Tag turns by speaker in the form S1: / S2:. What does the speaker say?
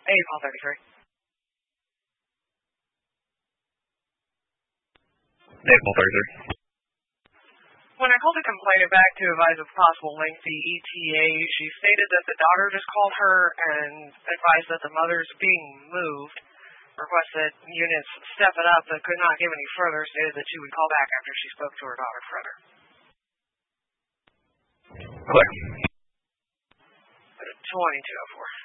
S1: 8:33. When I called to complain it back to advise of possible lengthy ETA, she stated that the daughter just called her and advised that the mother's being moved, requested units step it up, but could not give any further, stated that she would call back after she spoke to her daughter further.
S2: Clear.
S1: 2204.